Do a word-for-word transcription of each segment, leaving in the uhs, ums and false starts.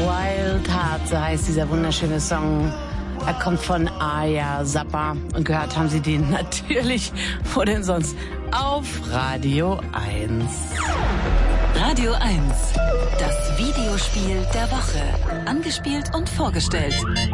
Wild Heart, so heißt dieser wunderschöne Song. Er kommt von Aya Zappa und gehört haben Sie den natürlich, wo denn sonst, auf Radio eins. Radio eins, das Videospiel der Woche. Angespielt und vorgestellt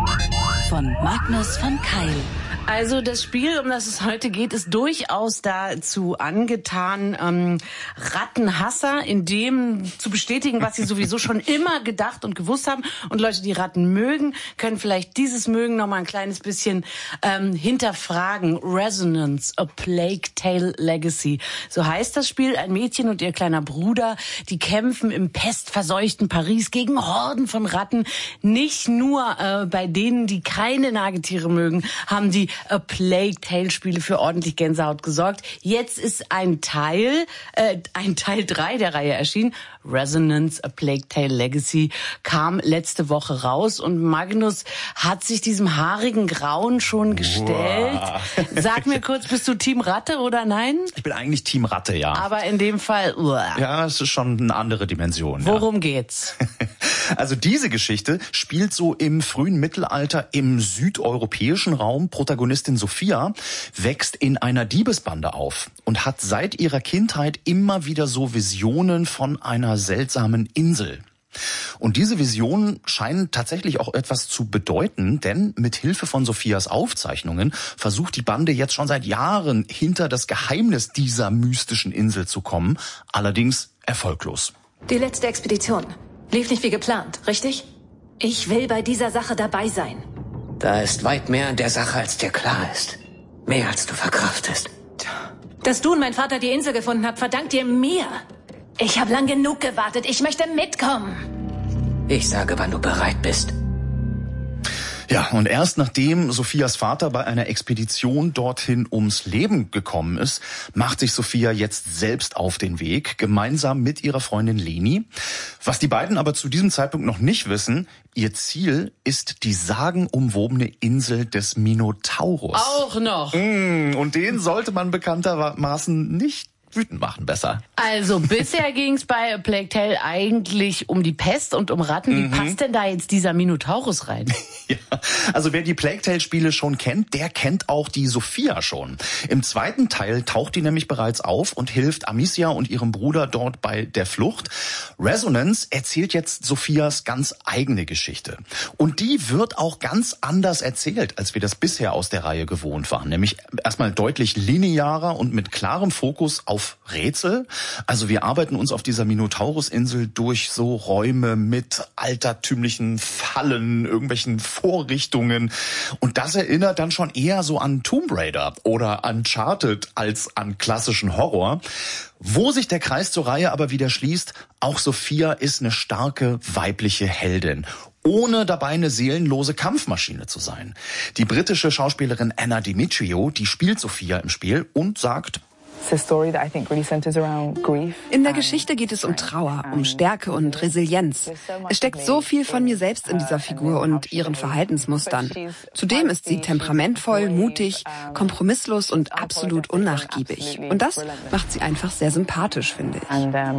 von Magnus von Keil. Also das Spiel, um das es heute geht, ist durchaus dazu angetan, ähm, Rattenhasser in dem zu bestätigen, was sie sowieso schon immer gedacht und gewusst haben. Und Leute, die Ratten mögen, können vielleicht dieses Mögen noch mal ein kleines bisschen ähm, hinterfragen. Resonance, A Plague Tale Legacy. So heißt das Spiel. Ein Mädchen und ihr kleiner Bruder, die kämpfen im pestverseuchten Paris gegen Horden von Ratten. Nicht nur äh, bei denen, die keine Nagetiere mögen, haben die A Plague Tale Spiele für ordentlich Gänsehaut gesorgt. Jetzt ist ein Teil, äh, ein Teil drei der Reihe erschienen. Resonance, A Plague Tale Legacy kam letzte Woche raus und Magnus hat sich diesem haarigen Grauen schon gestellt. Uah. Sag mir kurz, bist du Team Ratte oder nein? Ich bin eigentlich Team Ratte, ja. Aber in dem Fall, uah. Ja, es ist schon eine andere Dimension. Worum ja. geht's? Also diese Geschichte spielt so im frühen Mittelalter im südeuropäischen Raum. Protagonistin Sophia wächst in einer Diebesbande auf und hat seit ihrer Kindheit immer wieder so Visionen von einer seltsamen Insel. Und diese Visionen scheinen tatsächlich auch etwas zu bedeuten, denn mit Hilfe von Sophias Aufzeichnungen versucht die Bande jetzt schon seit Jahren hinter das Geheimnis dieser mystischen Insel zu kommen, allerdings erfolglos. Die letzte Expedition lief nicht wie geplant, richtig? Ich will bei dieser Sache dabei sein. Da ist weit mehr an der Sache, als dir klar ist. Mehr, als du verkraftest. Dass du und mein Vater die Insel gefunden habt, verdankt ihr mir. Ich habe lang genug gewartet. Ich möchte mitkommen. Ich sage, wann du bereit bist. Ja, und erst nachdem Sophias Vater bei einer Expedition dorthin ums Leben gekommen ist, macht sich Sophia jetzt selbst auf den Weg, gemeinsam mit ihrer Freundin Leni. Was die beiden aber zu diesem Zeitpunkt noch nicht wissen, ihr Ziel ist die sagenumwobene Insel des Minotaurus. Auch noch. Mm, und den sollte man bekanntermaßen nicht wütend machen, besser. Also bisher ging es bei A Plague Tale eigentlich um die Pest und um Ratten. Wie mhm. passt denn da jetzt dieser Minotaurus rein? Ja, also wer die Plague Tale Spiele schon kennt, der kennt auch die Sophia schon. Im zweiten Teil taucht die nämlich bereits auf und hilft Amicia und ihrem Bruder dort bei der Flucht. Resonance erzählt jetzt Sophias ganz eigene Geschichte. Und die wird auch ganz anders erzählt, als wir das bisher aus der Reihe gewohnt waren. Nämlich erstmal deutlich linearer und mit klarem Fokus auf Rätsel. Also wir arbeiten uns auf dieser Minotaurus-Insel durch so Räume mit altertümlichen Fallen, irgendwelchen Vorrichtungen. Und das erinnert dann schon eher so an Tomb Raider oder Uncharted als an klassischen Horror. Wo sich der Kreis zur Reihe aber wieder schließt, auch Sophia ist eine starke weibliche Heldin, ohne dabei eine seelenlose Kampfmaschine zu sein. Die britische Schauspielerin Anna Demetrio, die spielt Sophia im Spiel und sagt: In der Geschichte geht es um Trauer, um Stärke und Resilienz. Es steckt so viel von mir selbst in dieser Figur und ihren Verhaltensmustern. Zudem ist sie temperamentvoll, mutig, kompromisslos und absolut unnachgiebig. Und das macht sie einfach sehr sympathisch, finde ich.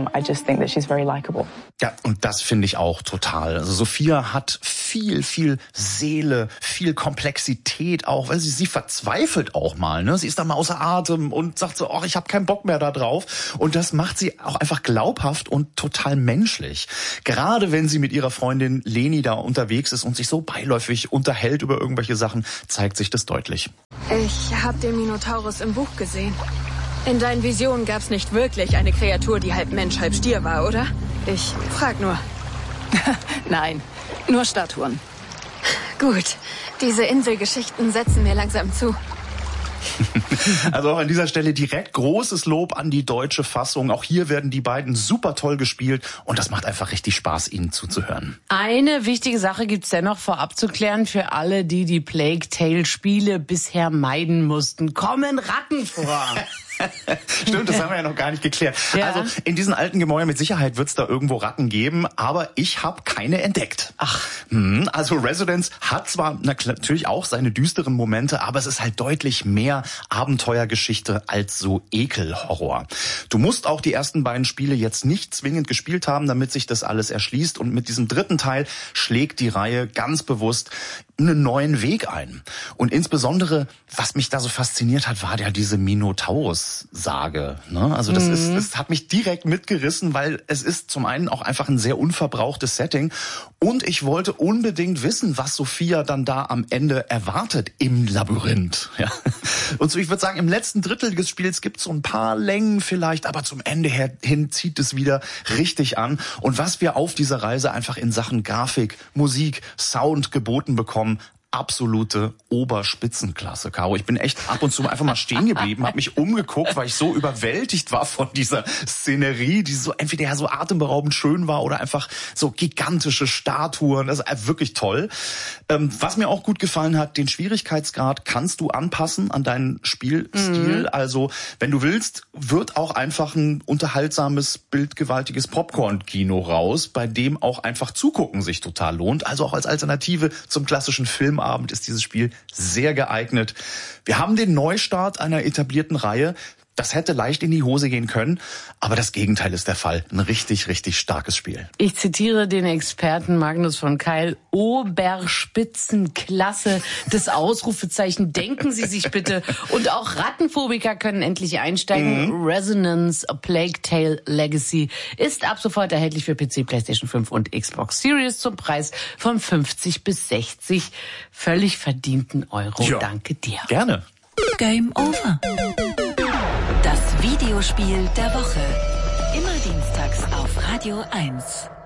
Ja, und das finde ich auch total. Also Sophia hat viel, viel Seele, viel Komplexität auch, weil sie, sie verzweifelt auch mal, ne? Sie ist dann mal außer Atem und sagt so, oh, ich habe keinen Bock mehr da drauf. Und das macht sie auch einfach glaubhaft und total menschlich. Gerade wenn sie mit ihrer Freundin Leni da unterwegs ist und sich so beiläufig unterhält über irgendwelche Sachen, zeigt sich das deutlich. Ich habe den Minotaurus im Buch gesehen. In deinen Visionen gab's nicht wirklich eine Kreatur, die halb Mensch, halb Stier war, oder? Ich frag nur. Nein, nur Statuen. Gut, diese Inselgeschichten setzen mir langsam zu. Also auch an dieser Stelle direkt großes Lob an die deutsche Fassung. Auch hier werden die beiden super toll gespielt und das macht einfach richtig Spaß, ihnen zuzuhören. Eine wichtige Sache gibt's dennoch vorab zu klären für alle, die die Plague Tale Spiele bisher meiden mussten. Kommen Ratten vor? Stimmt, das haben wir ja noch gar nicht geklärt. Ja. Also in diesen alten Gemäuern mit Sicherheit wird es da irgendwo Ratten geben, aber ich habe keine entdeckt. Ach. Also Resonance hat zwar natürlich auch seine düsteren Momente, aber es ist halt deutlich mehr mehr Abenteuergeschichte als so Ekelhorror. Du musst auch die ersten beiden Spiele jetzt nicht zwingend gespielt haben, damit sich das alles erschließt. Und mit diesem dritten Teil schlägt die Reihe ganz bewusst einen neuen Weg ein. Und insbesondere, was mich da so fasziniert hat, war ja diese Minotaurus-Sage. Ne? Also das mhm. ist, das hat mich direkt mitgerissen, weil es ist zum einen auch einfach ein sehr unverbrauchtes Setting. Und ich wollte unbedingt wissen, was Sophia dann da am Ende erwartet im Labyrinth. Ja. Und so, ich würde sagen, im letzten Drittel des Spiels gibt es so ein paar Längen vielleicht, aber zum Ende hin zieht es wieder richtig an. Und was wir auf dieser Reise einfach in Sachen Grafik, Musik, Sound geboten bekommen, absolute Oberspitzenklasse, Caro. Ich bin echt ab und zu einfach mal stehen geblieben, habe mich umgeguckt, weil ich so überwältigt war von dieser Szenerie, die so entweder so atemberaubend schön war oder einfach so gigantische Statuen. Das ist wirklich toll. Ähm, was mir auch gut gefallen hat, den Schwierigkeitsgrad kannst du anpassen an deinen Spielstil. Mhm. Also, wenn du willst, wird auch einfach ein unterhaltsames, bildgewaltiges Popcorn-Kino raus, bei dem auch einfach zugucken sich total lohnt. Also auch als Alternative zum klassischen Film Abend ist dieses Spiel sehr geeignet. Wir haben den Neustart einer etablierten Reihe. Das hätte leicht in die Hose gehen können, aber das Gegenteil ist der Fall. Ein richtig, richtig starkes Spiel. Ich zitiere den Experten Magnus von Keil. Oberspitzenklasse, das Ausrufezeichen. Denken Sie sich bitte. Und auch Rattenphobiker können endlich einsteigen. Mhm. Resonance, A Plague Tale Legacy ist ab sofort erhältlich für P C, PlayStation fünf und Xbox Series zum Preis von fünfzig bis sechzig völlig verdienten Euro. Ja. Danke dir. Gerne. Game over. Das Videospiel der Woche. Immer dienstags auf Radio eins.